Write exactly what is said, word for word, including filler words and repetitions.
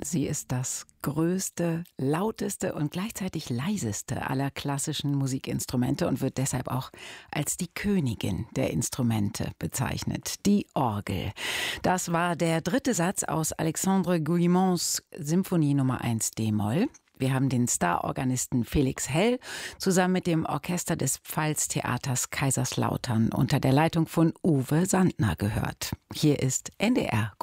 Sie ist das größte, lauteste und gleichzeitig leiseste aller klassischen Musikinstrumente und wird deshalb auch als die Königin der Instrumente bezeichnet, die Orgel. Das war der dritte Satz aus Alexandre Guillemonts Symphonie Nummer eins d-Moll. Wir haben den Starorganisten Felix Hell zusammen mit dem Orchester des Pfalztheaters Kaiserslautern unter der Leitung von Uwe Sandner gehört. Hier ist N D R